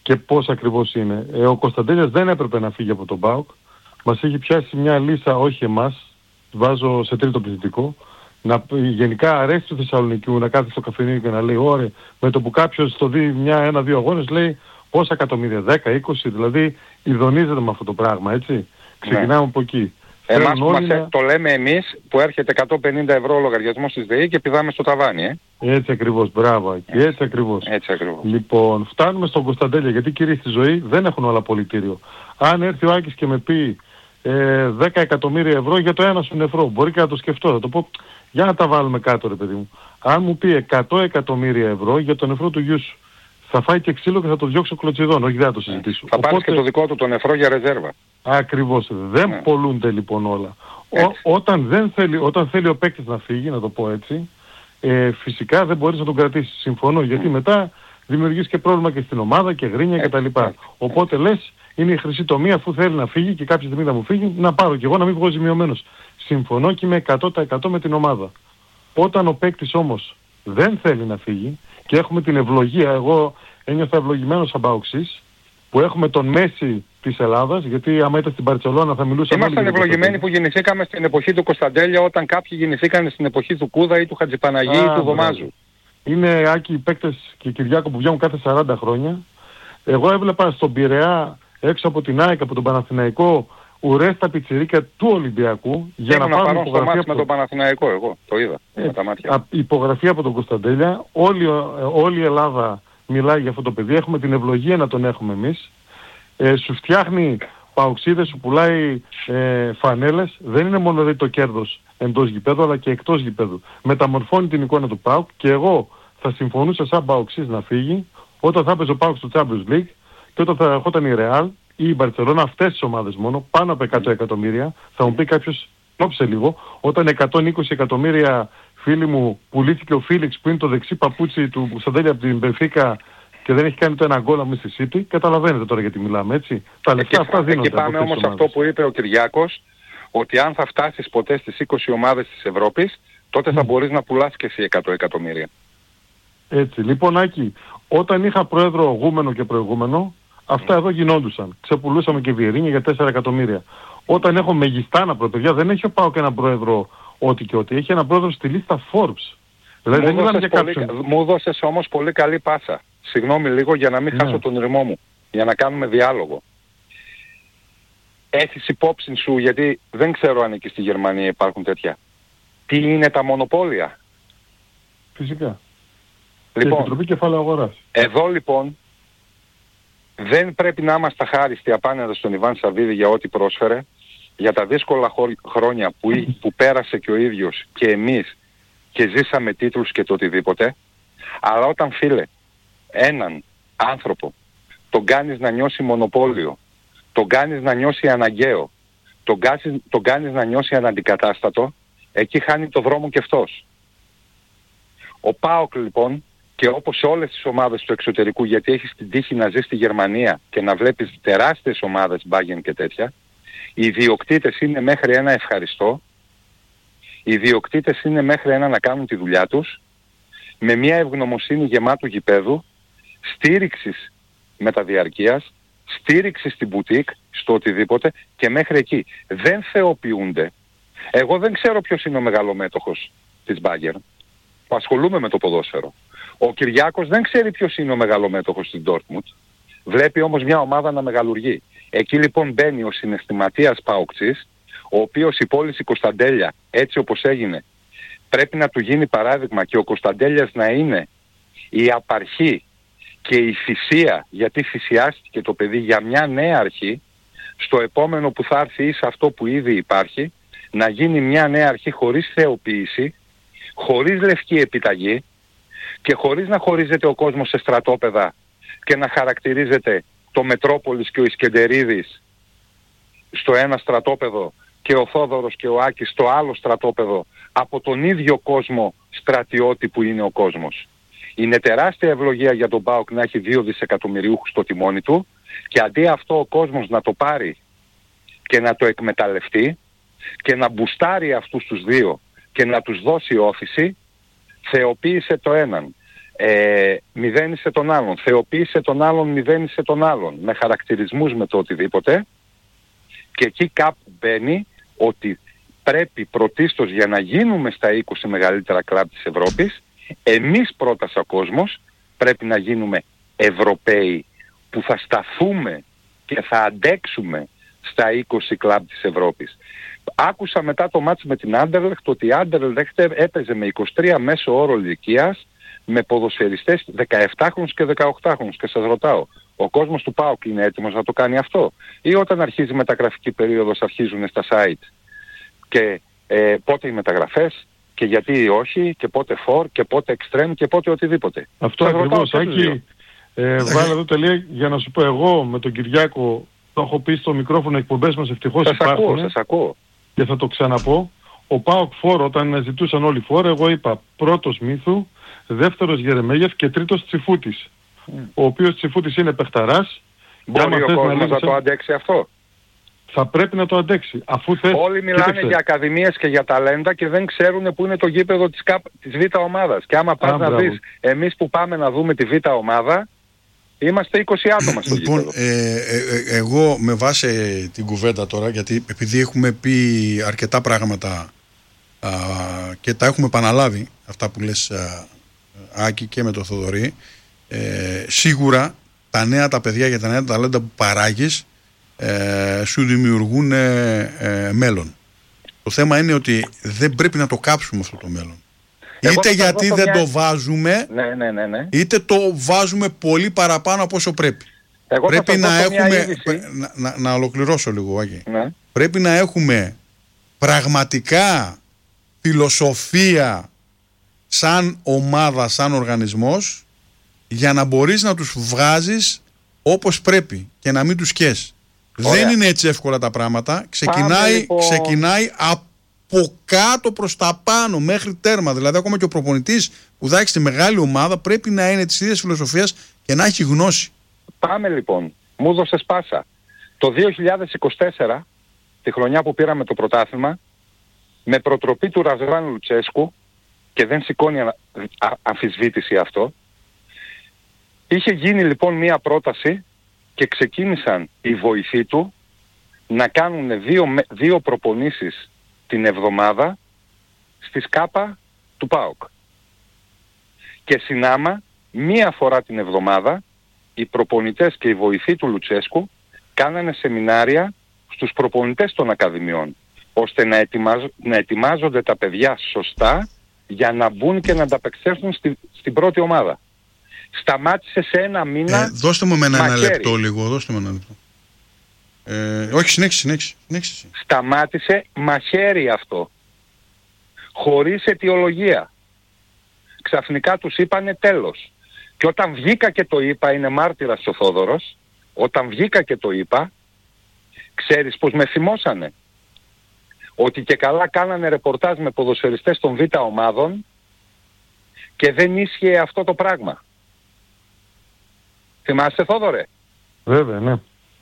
και πώς ακριβώς είναι. Ε, ο Κωνσταντέλιας δεν έπρεπε να φύγει από τον ΠΑΟΚ. Μας έχει πιάσει μια λύσα, όχι εμάς, βάζω σε τρίτο πληθυντικό, να, γενικά αρέσει του Θεσσαλονικιού να κάθεται στο καφενείο και να λέει ωραία, με το που κάποιος το δει μια, ένα-δύο αγώνες λέει πόσα εκατομμύρια, δέκα, είκοσι, δηλαδή ειδονίζεται με αυτό το πράγμα, έτσι. Ξεκινάμε ναι. από εκεί. Εμάς που μας, να... το λέμε εμείς που έρχεται εκατόν πενήντα ευρώ ο λογαριασμός της ΔΕΗ και πηδάμε στο ταβάνι, ε. Έτσι ακριβώς, μπράβο, έτσι, έτσι ακριβώς. Έτσι ακριβώς. Λοιπόν, φτάνουμε στον Κωνσταντέλια, γιατί κύριοι στη ζωή δεν έχουν όλα πολιτήριο. Αν έρθει ο Άκης και με πει ε, δέκα εκατομμύρια ευρώ για το ένα σου νεφρό, μπορεί και να το σκεφτώ, θα το πω, για να τα βάλουμε κάτω ρε παιδί μου. Αν μου πει εκατό εκατομμύρια ευρώ για το νεφρό του γιού σου, θα φάει και ξύλο και θα το διώξω κλωτσιδών, όχι δεν θα το συζητήσω. Θα πάρεις και το δικό του το νεφρό για ρεζέρβα. Ακριβώς. Δεν ναι. πολλούνται λοιπόν όλα. Ο, όταν, δεν θέλει, όταν θέλει ο παίκτης να φύγει, να το πω έτσι, ε, φυσικά δεν μπορείς να τον κρατήσεις. Συμφωνώ, γιατί mm. μετά δημιουργείς και πρόβλημα και στην ομάδα και γρίνια κτλ. Οπότε λες, είναι η χρυσή τομή, αφού θέλει να φύγει και κάποια στιγμή θα μου φύγει, να πάρω κι εγώ να μην βγω ζημιωμένος. Συμφωνώ και είμαι εκατό τοις εκατό με την ομάδα. Όταν ο παίκτης όμως δεν θέλει να φύγει και έχουμε την ευλογία, εγώ ένιωθα ευλογημένος σαν Παοξής, που έχουμε τον Μέση της Ελλάδας, γιατί άμα ήταν στην Μπαρτσελώνα θα μιλούσαμε... Ήμασταν ευλογημένοι που γεννηθήκαμε στην εποχή του Κωνσταντέλια, όταν κάποιοι γεννηθήκαν στην εποχή του Κούδα ή του Χατζηπαναγή ή του Δωμάζου. Είναι Άκη οι παίκτες και Κυριάκο που βγαίνουν κάθε σαράντα χρόνια. Εγώ έβλεπα στον Πειραιά, έξω από την ΑΕΚ, από τον Παναθηναϊκό, ουρές τα πιτσιρίκια του Ολυμπιακού για να πάρουν υπογραφή από με τον Παναθηναϊκό, εγώ το είδα ε, με τα μάτια. Υπογραφή από τον Κωνσταντέλια, όλη, όλη η Ελλάδα μιλάει για αυτό το παιδί, έχουμε την ευλογία να τον έχουμε εμείς. Ε, σου φτιάχνει παοξίδες, σου πουλάει ε, φανέλες, δεν είναι μόνο το κέρδος εντός γηπέδου αλλά και εκτός γηπέδου. Μεταμορφώνει την εικόνα του ΠΑΟΚ και εγώ θα συμφωνούσα σαν Παοξής να φύγει όταν θα έπαιζε ο ΠΑΟΚ στο Champions League και όταν θα ερχόταν η Real ή η Μπαρτσελώνα, αυτές τις ομάδες μόνο, πάνω από εκατό εκατομμύρια. Θα μου πει κάποιος, νόψε λίγο, όταν εκατόν είκοσι εκατομμύρια φίλοι μου πουλήθηκε ο Φίλιξ που είναι το δεξί παπούτσι του Κωνσταντέλια από την Μπενφίκα και δεν έχει κάνει το ένα γκολ αμέσως στη City, καταλαβαίνετε τώρα γιατί μιλάμε, έτσι. Τα λεφτά αυτά δίνονται. Και πάμε όμως αυτό που είπε ο Κυριάκος, ότι αν θα φτάσεις ποτέ στις είκοσι ομάδες της Ευρώπης, τότε θα mm. μπορείς να πουλάς και εσύ εκατό εκατομμύρια. Έτσι. Λοιπόν, Άκη, όταν είχα πρόεδρο γούμενο και προηγούμενο, αυτά εδώ γινόντουσαν. Ξεπουλούσαμε και Βιερίνια για τέσσερα εκατομμύρια. Όταν έχω μεγιστάνα παιδιά, δεν έχει ο ΠΑΟΚ ένα πρόεδρο ό,τι και ό,τι. Έχει ένα πρόεδρο στη λίστα Forbes. Δηλαδή δεν μιλάμε για κάποιον. Μου δώσες όμως πολύ καλή πάσα. Συγγνώμη λίγο για να μην ναι. χάσω τον ρυθμό μου. Για να κάνουμε διάλογο. Έχεις υπόψη σου, γιατί δεν ξέρω αν εκεί στη Γερμανία υπάρχουν τέτοια. Τι είναι τα μονοπόλια. Φυσικά. Λοιπόν, και Επιτροπή Κεφάλαιο Αγοράς. Εδώ λοιπόν δεν πρέπει να είμαστε αχάριστοι απέναντι στον Ιβάν Σαββίδη για ό,τι πρόσφερε, για τα δύσκολα χρόνια που, που πέρασε και ο ίδιος και εμείς και ζήσαμε τίτλους και το οτιδήποτε, αλλά όταν φίλε έναν άνθρωπο τον κάνεις να νιώσει μονοπόλιο, τον κάνεις να νιώσει αναγκαίο, τον κάνεις, τον κάνεις να νιώσει αναντικατάστατο, εκεί χάνει το δρόμο και αυτός. Ο ΠΑΟΚ λοιπόν, και όπως σε όλες τις ομάδες του εξωτερικού, γιατί έχεις την τύχη να ζεις στη Γερμανία και να βλέπεις τεράστιες ομάδες, Bayern και τέτοια, οι ιδιοκτήτες είναι μέχρι ένα ευχαριστώ, οι ιδιοκτήτες είναι μέχρι ένα να κάνουν τη δουλειά τους, με μια ευγνωμοσύνη γεμάτου γηπέδου, στήριξης μεταδιαρκείας, στήριξη στην μπουτίκ, στο οτιδήποτε και μέχρι εκεί. Δεν θεοποιούνται. Εγώ δεν ξέρω ποιος είναι ο μεγαλομέτωχος της Bayern, που ασχολούμαι με το ποδόσφαιρο. Ο Κυριάκος δεν ξέρει ποιος είναι ο μεγαλομέτωχος της Dortmund. Βλέπει όμως μια ομάδα να μεγαλουργεί. Εκεί λοιπόν μπαίνει ο συναισθηματίας Παοξής, ο οποίος η πώληση Κωνσταντέλια, έτσι όπως έγινε, πρέπει να του γίνει παράδειγμα και ο Κωνσταντέλιας να είναι η απαρχή και η θυσία, γιατί θυσιάστηκε το παιδί για μια νέα αρχή, στο επόμενο που θα έρθει ή σε αυτό που ήδη υπάρχει, να γίνει μια νέα αρχή χωρίς θεοποίηση, χωρίς λευκή επιταγή και χωρίς να χωρίζεται ο κόσμος σε στρατόπεδα και να χαρακτηρίζεται το Μετρόπολης και ο Ισκεντερίδης στο ένα στρατόπεδο και ο Θόδωρος και ο Άκης στο άλλο στρατόπεδο από τον ίδιο κόσμο στρατιώτη που είναι ο κόσμος. Είναι τεράστια ευλογία για τον ΠΑΟΚ να έχει δύο δισεκατομμυριούχους στο τιμόνι του και αντί αυτό ο κόσμος να το πάρει και να το εκμεταλλευτεί και να μπουστάρει αυτούς τους δύο και να τους δώσει όθηση, θεοποίησε το έναν. Ε, μηδένισε τον άλλον, θεοποίησε τον άλλον, μηδένισε τον άλλον, με χαρακτηρισμούς, με το οτιδήποτε, και εκεί κάπου μπαίνει ότι πρέπει πρωτίστως, για να γίνουμε στα είκοσι μεγαλύτερα κλαμπ της Ευρώπης, εμείς πρώτα σαν κόσμος πρέπει να γίνουμε Ευρωπαίοι που θα σταθούμε και θα αντέξουμε στα είκοσι κλαμπ της Ευρώπης. Άκουσα μετά το μάτς με την Άντερλεχτ ότι η Άντερλεχτ έπαιζε με είκοσι τρία μέσο όρο ηλικίας, με ποδοσφαιριστές δεκαεπτάχρονους και δεκαοκτάχρονους, και σας ρωτάω, ο κόσμος του ΠΑΟΚ είναι έτοιμος να το κάνει αυτό, ή όταν αρχίζει η μεταγραφική περίοδος αρχίζουν στα site και ε, πότε οι μεταγραφές και γιατί όχι, και πότε φορ και πότε εξτρέμ και πότε οτιδήποτε. Αυτό ακριβώς, Άκη, ε, βάλε εδώ τελεία για να σου πω, εγώ με τον Κυριάκο το έχω πει στο μικρόφωνο, εκπομπές μας ευτυχώς υπάρχουν. Ακούω, σας ακούω. Και θα το ξαναπώ. Ο ΠΑΟΚ φόρ, όταν ζητούσαν όλοι φόρ, εγώ είπα πρώτος Μύθου, δεύτερος Γερεμέγεφ και τρίτος Τσιφούτης. Mm. Ο οποίος Τσιφούτης είναι παιχταράς. Μπορεί ο κόσμος να, να το αντέξει αυτό? Θα πρέπει να το αντέξει. Αφού θες, όλοι μιλάνε κοίταξε. για ακαδημίες και για ταλέντα και δεν ξέρουν που είναι το γήπεδο της, καπ, της Β' ομάδας. Και άμα πας Α, να μπράβο. δεις, εμείς που πάμε να δούμε τη Β' ομάδα, είμαστε είκοσι άτομα στο λοιπόν, γήπεδο. Ε, ε, ε, εγώ με βάση την κουβέντα τώρα, γιατί επειδή έχουμε πει αρκετά πράγματα α, και τα έχουμε επαναλάβει αυτά που λες α, Άκη και με το Θοδωρή, ε, σίγουρα τα νέα τα παιδιά και τα νέα ταλέντα που παράγεις ε, σου δημιουργούν ε, ε, μέλλον. Το θέμα είναι ότι δεν πρέπει να το κάψουμε αυτό το μέλλον. Εγώ είτε γιατί δεν μια... το βάζουμε, ναι, ναι, ναι, ναι. είτε το βάζουμε πολύ παραπάνω από όσο πρέπει. Εγώ πρέπει να έχουμε, να, να, να ολοκληρώσω λίγο, Άκη. Ναι. Πρέπει να έχουμε πραγματικά φιλοσοφία σαν ομάδα, σαν οργανισμός, για να μπορείς να τους βγάζεις όπως πρέπει και να μην τους σκες. Δεν είναι έτσι εύκολα τα πράγματα. Ξεκινάει, λοιπόν... ξεκινάει από κάτω προς τα πάνω μέχρι τέρμα. Δηλαδή ακόμα και ο προπονητής που θα έχει τη μεγάλη ομάδα πρέπει να είναι της ίδιας φιλοσοφίας και να έχει γνώση. Πάμε λοιπόν. Μου έδωσες πάσα. Το δύο χιλιάδες είκοσι τέσσερα, τη χρονιά που πήραμε το πρωτάθλημα, με προτροπή του Ρασβάν Λουτσέσκου, και δεν σηκώνει α, α, αμφισβήτηση αυτό, είχε γίνει λοιπόν μία πρόταση και ξεκίνησαν οι βοηθοί του να κάνουν δύο, δύο προπονήσεις την εβδομάδα στη σκάπα του ΠΑΟΚ. Και συνάμα μία φορά την εβδομάδα οι προπονητές και οι βοηθοί του Λουτσέσκου κάνανε σεμινάρια στους προπονητές των ακαδημιών, ώστε να, ετοιμάζ, να ετοιμάζονται τα παιδιά σωστά για να μπουν και να ανταπεξέλθουν στη, στην πρώτη ομάδα. Σταμάτησε σε ένα μήνα. Ε, δώστε μου με ένα, ένα λεπτό λίγο. Δώστε μου ένα λεπτό. Ε, όχι, συνέχισε, συνέχισε, συνέχισε. Σταμάτησε μαχαίρι αυτό. Χωρίς αιτιολογία. Ξαφνικά τους είπανε τέλος. Και όταν βγήκα και το είπα, είναι μάρτυρας ο Θόδωρος, όταν βγήκα και το είπα, ξέρεις πως με θυμώσανε? Ότι και καλά κάνανε ρεπορτάζ με ποδοσφαιριστές των Β' ομάδων και δεν ίσχυε αυτό το πράγμα. Θυμάσαι, Θόδωρε? Βέβαια, ναι.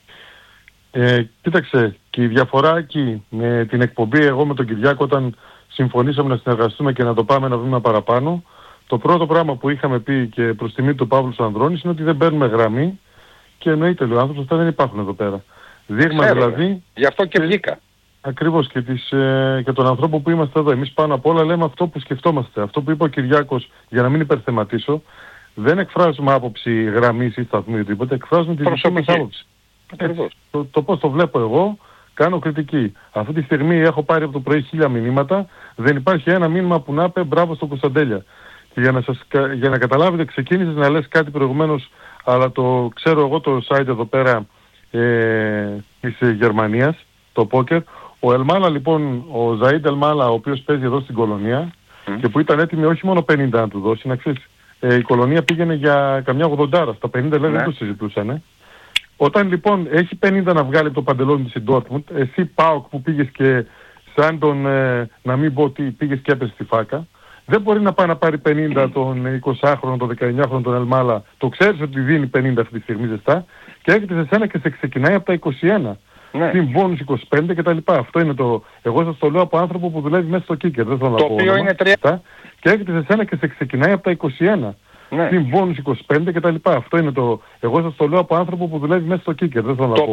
Ε, κοίταξε, και η διαφορά εκεί με την εκπομπή, εγώ με τον Κυριάκο, όταν συμφωνήσαμε να συνεργαστούμε και να το πάμε ένα βήμα παραπάνω, το πρώτο πράγμα που είχαμε πει και προς τιμή του Παύλου Ανδρώνης είναι ότι δεν παίρνουμε γραμμή και εννοείται, λέει ο άνθρωπος, αυτά δεν υπάρχουν εδώ πέρα. Δείγμα δηλαδή... Γι' αυτό και βγήκα. Ακριβώς, και, της, ε, και τον ανθρώπο που είμαστε εδώ. Εμείς πάνω απ' όλα λέμε αυτό που σκεφτόμαστε. Αυτό που είπε ο Κυριάκος, για να μην υπερθεματίσω, δεν εκφράζουμε άποψη γραμμής ή σταθμού ή τίποτα, εκφράζουμε τη δική μας άποψη. Το, το πώς το βλέπω εγώ, κάνω κριτική. Αυτή τη στιγμή έχω πάρει από το πρωί χίλια μηνύματα, δεν υπάρχει ένα μήνυμα που να πει μπράβο στον Κωνσταντέλια. Και για να, σας, για να καταλάβετε, ξεκίνησες να λες κάτι προηγουμένως, αλλά το ξέρω εγώ το site εδώ πέρα ε, της Γερμανίας, το πόκερ. Ο Ελμάλα λοιπόν, ο Ζαΐντ Ελμάλα, ο οποίος παίζει εδώ στην Κολονία mm. και που ήταν έτοιμη όχι μόνο πενήντα να του δώσει, να ξέρεις, ε, η Κολονία πήγαινε για καμιά ογδόντα, στα πενήντα δηλαδή δεν το συζητούσαν. Ε. Όταν λοιπόν έχει πενήντα να βγάλει το παντελόνι της η Dortmund, εσύ ΠΑΟΚ που πήγες και σαν τον, ε, να μην πω ότι πήγες και έπαιζες στη φάκα, δεν μπορεί να πάει να πάρει πενήντα τον εικοσάχρονο, τον δεκαεννιάχρονο τον Ελμάλα, το ξέρεις ότι δίνει πενήντα αυτή τη στιγμή ζεστά, και έρχεται σε σένα και σε ξεκινάει από τα είκοσι ένα. Ναι. Συν μπόνους είκοσι πέντε κτλ. Αυτό είναι το... Εγώ σας το λέω από άνθρωπο που δουλεύει μέσα στο Kicker. Δεν θέλω να το πω οποίο είναι τρία. Και έρχεται σε σένα και σε ξεκινάει από τα είκοσι ένα. Ναι. συν bonus είκοσι πέντε κτλ. Αυτό είναι το... Εγώ σας το λέω από άνθρωπο που δουλεύει μέσα στο kicker. Δεν θέλω να το πω.